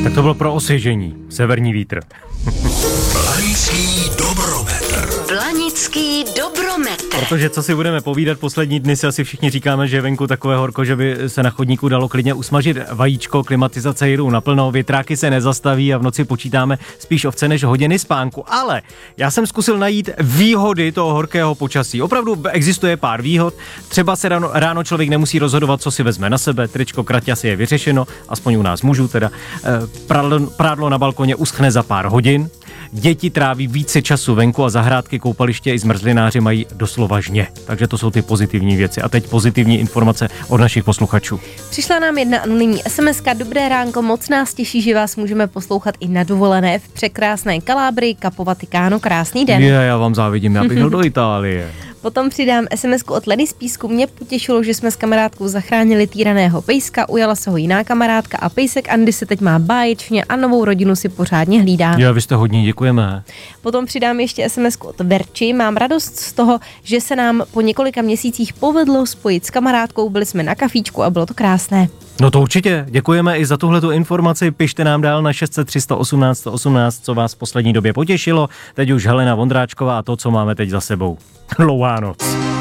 Tak to bylo pro osvěžení. Severní vítr. Blanický dobrometr. Blanický dobrometr. Protože co si budeme povídat, poslední dny si asi všichni říkáme, že je venku takové horko, že by se na chodníku dalo klidně usmažit vajíčko, klimatizace jedou naplno, větráky se nezastaví a v noci počítáme spíš ovce než hodiny spánku. Ale já jsem zkusil najít výhody toho horkého počasí. Opravdu existuje pár výhod. Třeba se ráno člověk nemusí rozhodovat, co si vezme na sebe, tričko, kraťasy je vyřešeno, aspoň u nás mužů teda. Prádlo na balkoně uschne za pár hodin. Děti tráví více času venku a zahrádky, koupaliště i zmrzlináři mají doslova žně. Takže to jsou ty pozitivní věci. A teď pozitivní informace od našich posluchačů. Přišla nám jedna anonymní SMS-ka. Dobré ránko, moc nás těší, že vás můžeme poslouchat i na dovolené v překrásné Kalábrii, Capo Vaticano. Krásný den. Já vám závidím, já bych byl do Itálie. Potom přidám SMS-ku od Leny z Písku. Mě potěšilo, že jsme s kamarádkou zachránili týraného pejska, ujala se ho jiná kamarádka a pejsek Andy se teď má báječně a novou rodinu si pořádně hlídá. Jo, vy jste hodní, děkujeme. Potom přidám ještě SMS-ku od Verči. Mám radost z toho, že se nám po několika měsících povedlo spojit s kamarádkou, byli jsme na kafíčku a bylo to krásné. No to určitě, děkujeme i za tuhletu informaci, pište nám dál na 600 318 118, co vás v poslední době potěšilo, teď už Helena Vondráčková a to, co máme teď za sebou. Dlouhá noc.